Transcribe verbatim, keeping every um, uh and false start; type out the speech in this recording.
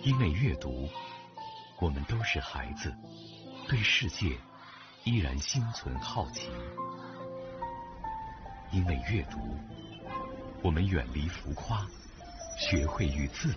因为阅读，我们都是孩子，对世界依然心存好奇。因为阅读，我们远离浮夸，学会与自